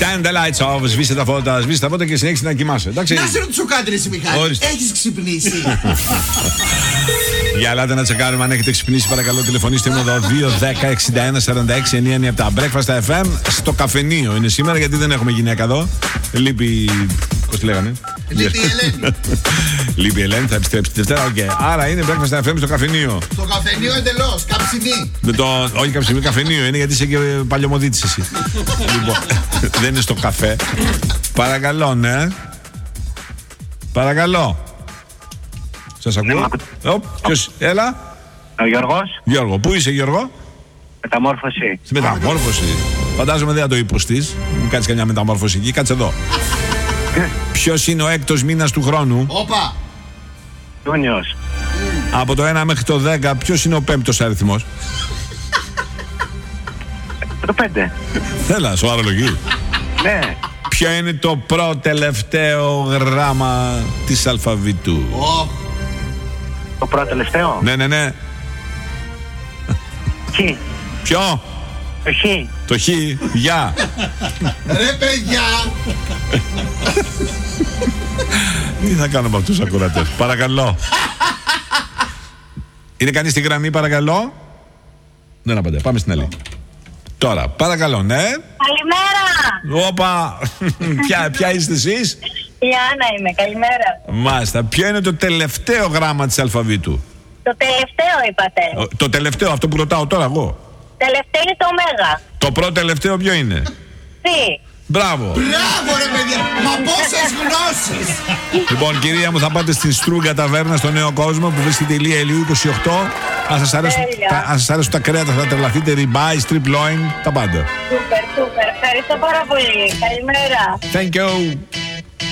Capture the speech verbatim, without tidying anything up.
Turn the lights off, σβήστε τα φώτα, σβήστε τα φώτα και συνέχισε να κοιμάσαι. Εντάξει. Να σε ρωτήσω κάτι, ρε Μιχάλη. Έχεις ξυπνήσει? Για ελάτε να τσεκάρουμε αν έχετε ξυπνήσει. Παρακαλώ, τηλεφωνήστε μου εδώ δύο δέκα εξήντα ένα σαράντα έξι ενενήντα επτά. Breakfast εφ εμ στο καφενείο είναι σήμερα γιατί δεν έχουμε γυναίκα εδώ. Λείπει. Πώς τη λέγανε? Λείπει η Ελένη. Λείπει η Ελένη, θα επιστρέψει τη Δευτέρα. Okay. Άρα είναι Breakfast εφ εμ στο καφενείο. Στο καφενείο εντελώς, καψιμί. Το, όχι καψιμί, καφενείο είναι γιατί είσαι και παλιωμοδίτης εσύ. Λοιπόν, δεν είναι στο καφέ. Παρακαλώ, ναι. Παρακαλώ. Σας ακούω. Oh, ποιος, έλα. Ο Γιώργος. Γιώργο, πού είσαι Γιώργο? Μεταμόρφωση. Στη μεταμόρφωση. Φαντάζομαι δεν θα το υποστείς. Μου κάνεις καμιά μεταμόρφωση εκεί, κάτσε εδώ. Ποιος είναι ο έκτος μήνας του χρόνου? Όπα. Ιούνιος. Από το ένα μέχρι το δέκα, ποιος είναι ο πέμπτος αριθμός? Το πέντε. Έλα, σοβαρολογή. Ναι. Ποιο είναι το πρώτο τελευταίο γράμμα της αλφαβήτου? Oh. Το πρώτο τελευταίο. Ναι, ναι, ναι. Χ. Ποιο? Το Χ. Το Χ. Γεια. Ρε παιδιά. Τι θα κάνω με αυτούς τους ακροατές? Παρακαλώ. Είναι κανείς στη γραμμή, παρακαλώ? Δεν απαντάει. Πάμε στην άλλη. Τώρα, παρακαλώ, ναι. Καλημέρα. Όπα. ποια, ποια είστε εσείς? Η Άννα είμαι, καλημέρα. Μάλιστα. Ποιο είναι το τελευταίο γράμμα της αλφαβήτου? Το τελευταίο είπατε. Το τελευταίο, αυτό που ρωτάω τώρα εγώ. Τελευταίο είναι το Ωμέγα. Το πρώτο τελευταίο ποιο είναι? Τι. Μπράβο. Μπράβο ρε παιδιά. Μα πόσες γνώσεις. Λοιπόν, κυρία μου, θα πάτε στην Στρούγκα Ταβέρνα στο Νέο Κόσμο που βρίσκεται Ηλία Ηλίου είκοσι οκτώ. Αν σας αρέσουν, τα, αν σας αρέσουν τα κρέατα θα τρελαθείτε. Ribeye, strip loin, τα πάντα. Σούπερ, σούπερ. Ευχαριστώ πάρα πολύ. Καλημέρα. Thank you.